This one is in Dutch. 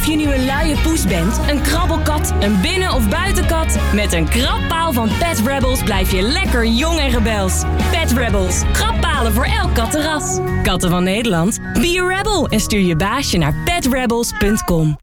Of je nu een luie poes bent, een krabbelkat, een binnen- of buitenkat... met een krabpaal van Pet Rebels blijf je lekker jong en rebels. Pet Rebels, krabbalen voor elk kattenras. Katten van Nederland, be a rebel en stuur je baasje naar petrebels.com.